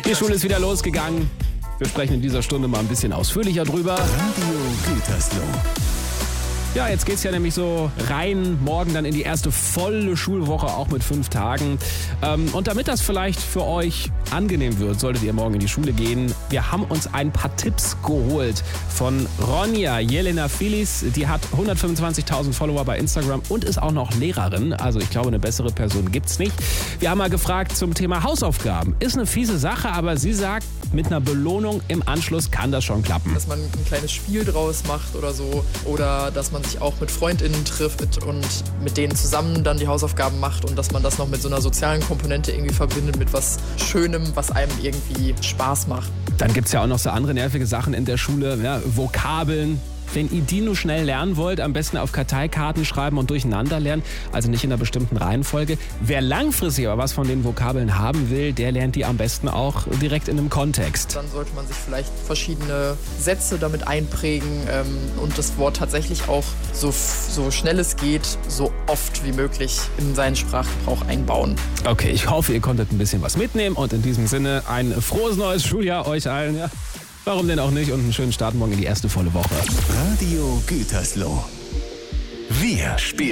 Die Schule ist wieder losgegangen. Wir sprechen in dieser Stunde mal ein bisschen ausführlicher drüber. Radio Gütersloh. Ja, jetzt geht's ja nämlich so rein morgen dann in die erste volle Schulwoche, auch mit 5 Tagen. Und damit das vielleicht für euch angenehm wird, solltet ihr morgen in die Schule gehen. Wir haben uns ein paar Tipps geholt von Ronja Jelena Filis. Die hat 125.000 Follower bei Instagram und ist auch noch Lehrerin. Also ich glaube, eine bessere Person gibt's nicht. Wir haben mal gefragt zum Thema Hausaufgaben. Ist eine fiese Sache, aber sie sagt, mit einer Belohnung im Anschluss kann das schon klappen. Dass man ein kleines Spiel draus macht oder so. Oder dass man sich auch mit FreundInnen trifft und mit denen zusammen dann die Hausaufgaben macht und dass man das noch mit so einer sozialen Komponente irgendwie verbindet mit was Schönem, was einem irgendwie Spaß macht. Dann gibt's ja auch noch so andere nervige Sachen in der Schule, ja, Vokabeln. Wenn ihr die nur schnell lernen wollt, am besten auf Karteikarten schreiben und durcheinander lernen, also nicht in einer bestimmten Reihenfolge. Wer langfristig aber was von den Vokabeln haben will, der lernt die am besten auch direkt in einem Kontext. Dann sollte man sich vielleicht verschiedene Sätze damit einprägen und das Wort tatsächlich auch so schnell es geht, so oft wie möglich in seinen Sprachgebrauch einbauen. Okay, ich hoffe, ihr konntet ein bisschen was mitnehmen und in diesem Sinne ein frohes neues Schuljahr euch allen. Ja. Warum denn auch nicht? Und einen schönen Start morgen in die erste volle Woche. Radio Gütersloh. Wir spielen.